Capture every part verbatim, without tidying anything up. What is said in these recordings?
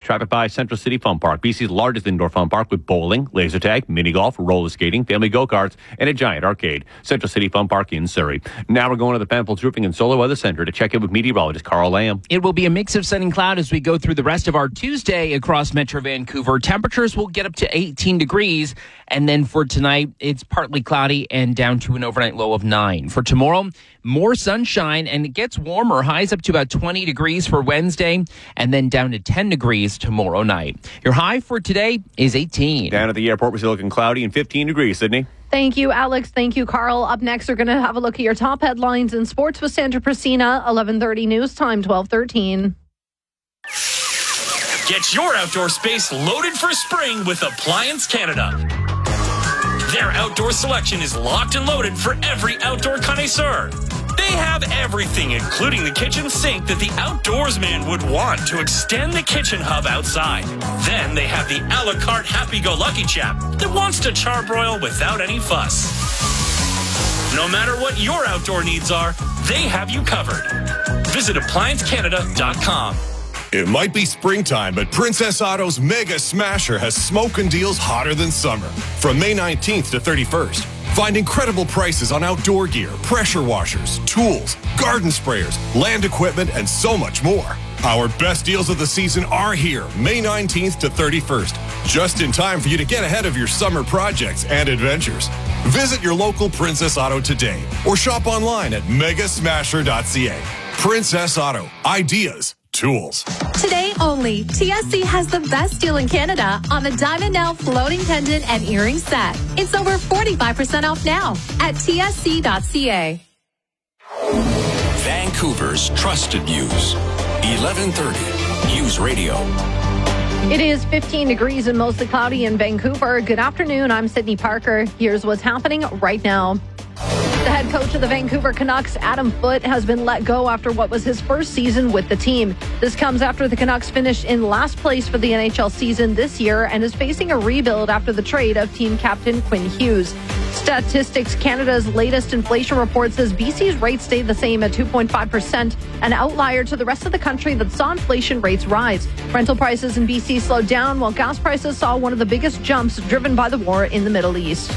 traffic by Central City Fun Park, B C's largest indoor fun park with bowling, laser tag, mini golf, roller skating, family go-karts, and a giant arcade. Central City Fun Park in Surrey. Now we're going to the Penfolds Roofing and Solar Weather Center to check in with meteorologist Carl Lamb. It will be a mix of sun and cloud as we go through the rest of our Tuesday across Metro Vancouver. Temperatures will get up to eighteen degrees. And then for tonight, it's partly cloudy and down to an overnight low of nine. For tomorrow, more sunshine and it gets warmer. Highs up to about twenty degrees for Wednesday and then down to ten degrees tomorrow night. Your high for today is eighteen. Down at the airport, we're still looking cloudy and fifteen degrees, Sydney. Thank you, Alex. Thank you, Carl. Up next, we're going to have a look at your top headlines in sports with Sandra Priscina, eleven thirty news time, twelve thirteen. Get your outdoor space loaded for spring with Appliance Canada. Their outdoor selection is locked and loaded for every outdoor connoisseur. They have everything, including the kitchen sink that the outdoorsman would want to extend the kitchen hub outside. Then they have the a la carte happy-go-lucky chap that wants to charbroil without any fuss. No matter what your outdoor needs are, they have you covered. Visit appliance canada dot com. It might be springtime, but Princess Auto's Mega Smasher has smoking deals hotter than summer. From May nineteenth to thirty-first, find incredible prices on outdoor gear, pressure washers, tools, garden sprayers, land equipment, and so much more. Our best deals of the season are here, May nineteenth to thirty-first, just in time for you to get ahead of your summer projects and adventures. Visit your local Princess Auto today or shop online at mega smasher dot c a. Princess Auto, ideas, tools. Today only, T S C has the best deal in Canada on the Diamond Now floating pendant and earring set. It's over forty-five percent off now at t s c dot c a. Vancouver's trusted news. eleven thirty News Radio. It is fifteen degrees and mostly cloudy in Vancouver. Good afternoon. I'm Sydney Parker. Here's what's happening right now. The head coach of the Vancouver Canucks, Adam Foote, has been let go after what was his first season with the team. This comes after the Canucks finished in last place for the N H L season this year and is facing a rebuild after the trade of team captain Quinn Hughes. Statistics Canada's latest inflation report says B C's rate stayed the same at two point five percent, an outlier to the rest of the country that saw inflation rates rise. Rental prices in B C slowed down, while gas prices saw one of the biggest jumps driven by the war in the Middle East.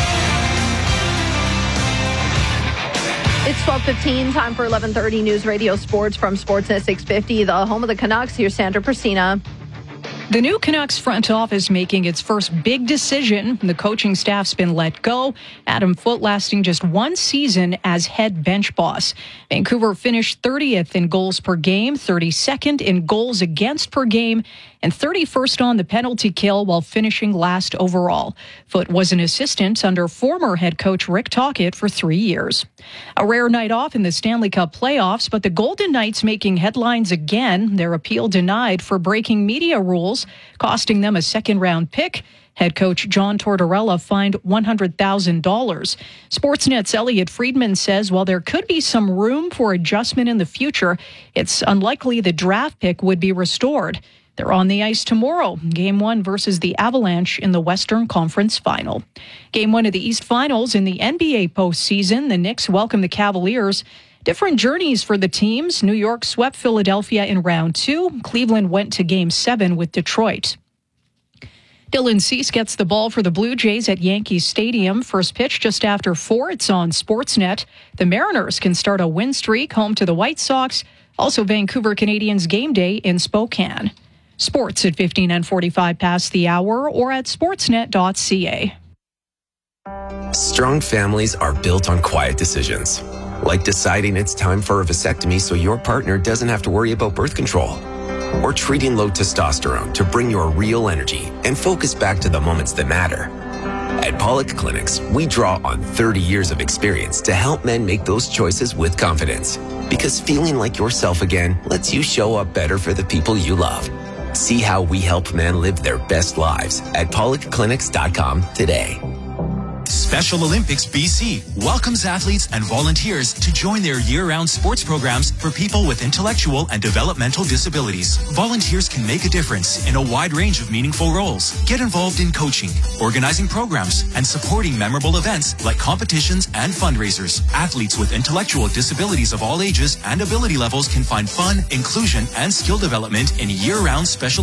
It's twelve fifteen, time for eleven thirty News Radio Sports from Sportsnet six fifty, the home of the Canucks. Here's Sandra Priscina. The new Canucks front office making its first big decision. The coaching staff's been let go. Adam Foote lasting just one season as head bench boss. Vancouver finished thirtieth in goals per game, thirty-second in goals against per game, and thirty-first on the penalty kill while finishing last overall. Foote was an assistant under former head coach Rick Tocchet for three years. A rare night off in the Stanley Cup playoffs, but the Golden Knights making headlines again. Their appeal denied for breaking media rules, costing them a second-round pick. Head coach John Tortorella fined one hundred thousand dollars. Sportsnet's Elliot Friedman says while there could be some room for adjustment in the future, it's unlikely the draft pick would be restored. They're on the ice tomorrow, Game one versus the Avalanche in the Western Conference Final. Game one of the East Finals in the N B A postseason, the Knicks welcome the Cavaliers. Different journeys for the teams. New York swept Philadelphia in round two. Cleveland went to Game seven with Detroit. Dylan Cease gets the ball for the Blue Jays at Yankee Stadium. First pitch just after four. It's on Sportsnet. The Mariners can start a win streak home to the White Sox. Also Vancouver Canadians game day in Spokane. Sports at fifteen and forty-five past the hour or at sportsnet dot c a. Strong families are built on quiet decisions, like deciding it's time for a vasectomy so your partner doesn't have to worry about birth control, or treating low testosterone to bring your real energy and focus back to the moments that matter. At Pollock Clinics, we draw on thirty years of experience to help men make those choices with confidence, because feeling like yourself again lets you show up better for the people you love. See how we help men live their best lives at pollock clinics dot com today. Special Olympics B C welcomes athletes and volunteers to join their year-round sports programs for people with intellectual and developmental disabilities. Volunteers can make a difference in a wide range of meaningful roles. Get involved in coaching, organizing programs, and supporting memorable events like competitions and fundraisers. Athletes with intellectual disabilities of all ages and ability levels can find fun, inclusion, and skill development in year-round Special Olympics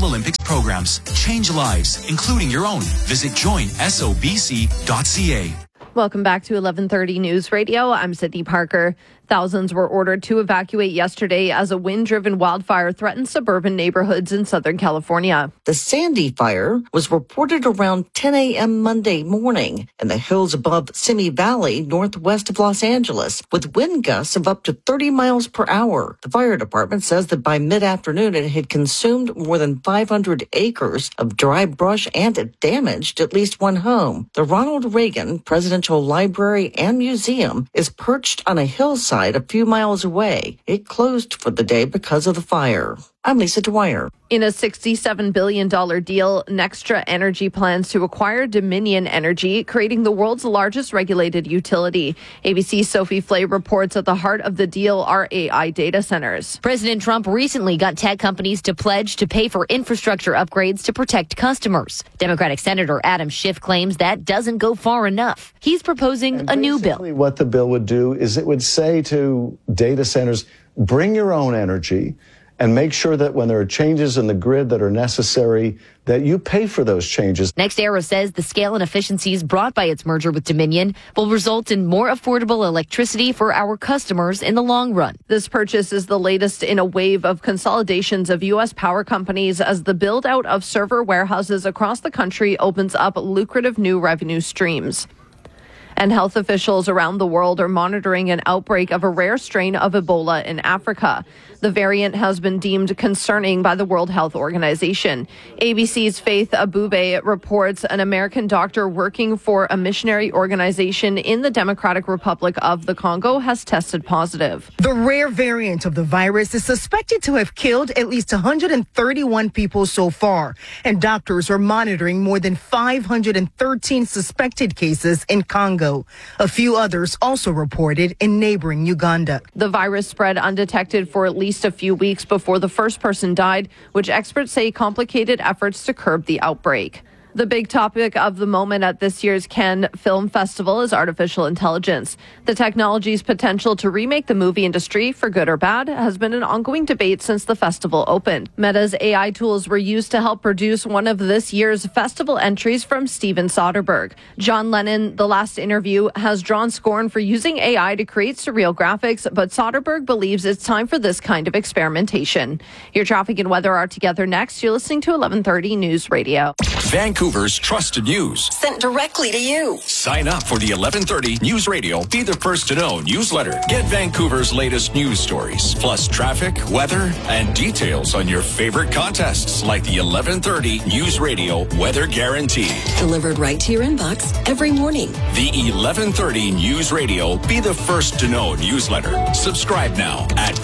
programs. Change lives, including your own. Visit join sobc dot c a. Welcome back to eleven thirty News Radio. I'm Sydney Parker. Thousands were ordered to evacuate yesterday as a wind-driven wildfire threatened suburban neighborhoods in Southern California. The Sandy fire was reported around ten a.m. Monday morning in the hills above Simi Valley, northwest of Los Angeles, with wind gusts of up to thirty miles per hour. The fire department says that by mid-afternoon it had consumed more than five hundred acres of dry brush and it damaged at least one home. The Ronald Reagan Presidential Library and Museum is perched on a hillside a few miles away. It closed for the day because of the fire. I'm Lisa Dwyer. In a sixty-seven billion dollars deal, Nextra Energy plans to acquire Dominion Energy, creating the world's largest regulated utility. A B C's Sophie Flay reports at the heart of the deal are A I data centers. President Trump recently got tech companies to pledge to pay for infrastructure upgrades to protect customers. Democratic Senator Adam Schiff claims that doesn't go far enough. He's proposing and a new bill. What the bill would do is it would say to data centers, bring your own energy, and make sure that when there are changes in the grid that are necessary, that you pay for those changes. NextEra says the scale and efficiencies brought by its merger with Dominion will result in more affordable electricity for our customers in the long run. This purchase is the latest in a wave of consolidations of U S power companies as the build-out of server warehouses across the country opens up lucrative new revenue streams. And health officials around the world are monitoring an outbreak of a rare strain of Ebola in Africa. The variant has been deemed concerning by the World Health Organization. A B C's Faith Abube reports an American doctor working for a missionary organization in the Democratic Republic of the Congo has tested positive. The rare variant of the virus is suspected to have killed at least one hundred thirty-one people so far, and doctors are monitoring more than five hundred thirteen suspected cases in Congo. A few others also reported in neighboring Uganda. The virus spread undetected for at least a few weeks before the first person died, which experts say complicated efforts to curb the outbreak. The big topic of the moment at this year's Cannes Film Festival is artificial intelligence. The technology's potential to remake the movie industry, for good or bad, has been an ongoing debate since the festival opened. Meta's A I tools were used to help produce one of this year's festival entries from Steven Soderbergh. John Lennon, The Last Interview, has drawn scorn for using A I to create surreal graphics, but Soderbergh believes it's time for this kind of experimentation. Your traffic and weather are together next. You're listening to eleven thirty News Radio. Vancouver's trusted news. Sent directly to you. Sign up for the eleven thirty News Radio Be the First to Know newsletter. Get Vancouver's latest news stories, plus traffic, weather, and details on your favorite contests like the eleven thirty News Radio Weather Guarantee. Delivered right to your inbox every morning. The eleven thirty News Radio Be the First to Know newsletter. Subscribe now at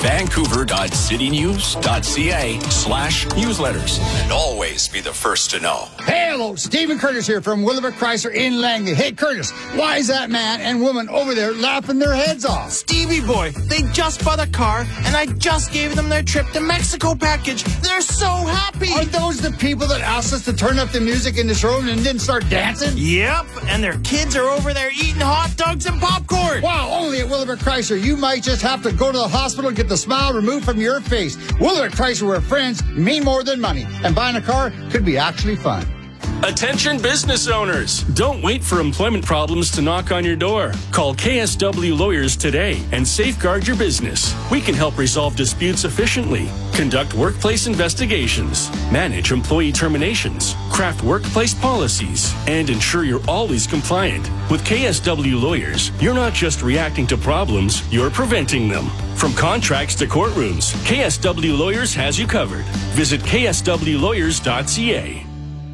vancouver.citynews.ca slash newsletters. And always be the first to know. Hey, hello, Stephen Curtis here from Willowbrook Chrysler in Langley. Hey, Curtis, why is that man and woman over there laughing their heads off? Stevie boy, they just bought a car, and I just gave them their trip to Mexico package. They're so happy. Are those the people that asked us to turn up the music in this room and then start dancing? Yep, and their kids are over there eating hot dogs and popcorn. Wow, only at Willowbrook Chrysler. You might just have to go to the hospital and get the smile removed from your face. Willowbrook Chrysler, where friends mean more than money, and buying a car could be actually fun. Attention business owners. Don't wait for employment problems to knock on your door. Call K S W Lawyers today and safeguard your business. We can help resolve disputes efficiently, conduct workplace investigations, manage employee terminations, craft workplace policies, and ensure you're always compliant. With K S W Lawyers, you're not just reacting to problems, you're preventing them. From contracts to courtrooms, K S W Lawyers has you covered. Visit k s w lawyers dot c a.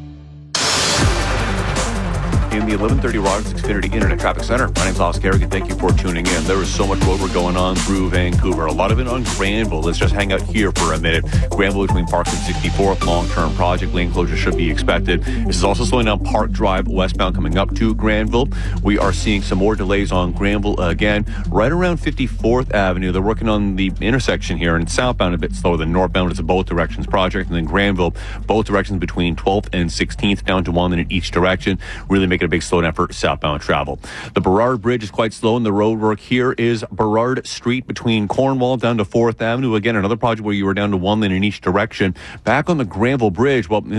In the eleven thirty Rogers Xfinity Internet Traffic Center. My name's Oscar Kerrigan. Thank you for tuning in. There is so much road work going on through Vancouver. A lot of it on Granville. Let's just hang out here for a minute. Granville between Parks and sixty-fourth, long-term project. Lane closure should be expected. This is also slowing down Park Drive westbound coming up to Granville. We are seeing some more delays on Granville again. Right around fifty-fourth Avenue. They're working on the intersection here, and southbound a bit slower than northbound. It's a both directions project. And then Granville, both directions between twelfth and sixteenth, down to one in each direction. Really making a big slowdown for southbound travel. The Burrard Bridge is quite slow, and the road work here is Burrard Street between Cornwall down to fourth Avenue. Again, another project where you were down to one lane in each direction. Back on the Granville Bridge, well,